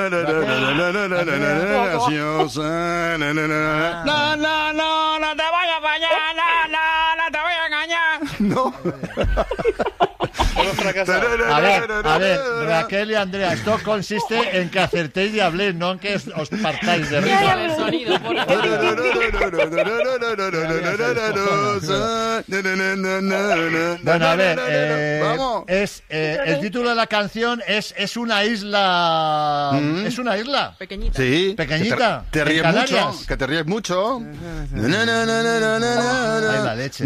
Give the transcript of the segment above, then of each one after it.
No te voy a fallar, no te voy a engañar. No. A ver, Raquel y Andrea, esto consiste en que acertéis y habléis, no en que os partáis de risa. El sonido, por favor. Bueno, a ver, Vamos. el título de la canción es una isla. ¿Es una isla? Pequeñita. Sí. Pequeñita. Te ríes ¿En mucho. Canarias? Que te ríes mucho. Ay, la leche.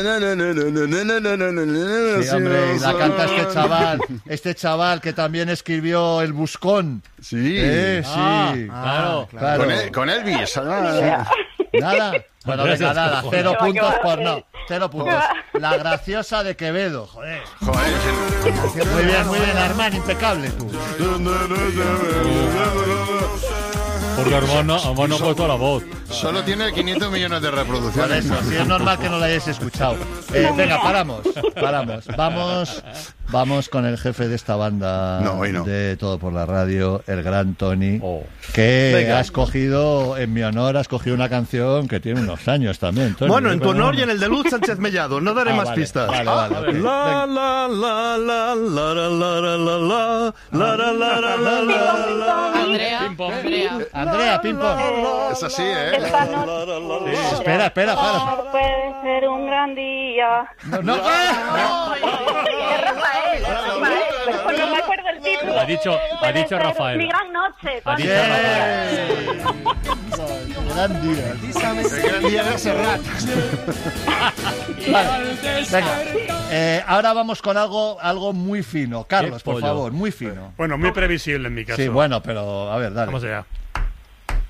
Sí, hombre, y la canta este chaval que también escribió El Buscón. Sí. Sí. Claro. Claro. Con Elvis. Nada. Bueno, venga, nada. 0 va, puntos va. por no. 0 puntos. La graciosa de Quevedo, joder. Joder. Muy bien, Armán, impecable tú. Porque Armand no ha puesto la voz. Solo tiene 500 millones de Por reproducciones. eso, sí es normal que no la hayáis escuchado. Venga, paramos. Vamos con el jefe de esta banda No, hoy no. de Todo por la Radio, el gran Tony, Oh. que Venga. ha escogido, en mi honor, ha escogido una canción que tiene unos años también, Tony. Bueno, en tu honor y en el de Luz Sánchez Mellado. No daré más vale, pistas. Vale. La la la la la la la la la la la la la la. Andrea. Andrea, ping pong. Es así, ¿eh? Esta noche Espera, para. puede ser un gran día. No. Rafael. Pues no me acuerdo el título. Ha dicho Puede ser Rafael. Mi gran noche. Ha dicho Gran día. El gran día de Serrat. Vale, venga. Ahora vamos con algo muy fino. Carlos, por pollo. favor, muy fino. Bueno, muy previsible en mi caso. Sí, bueno, pero a ver, dale. Vamos allá.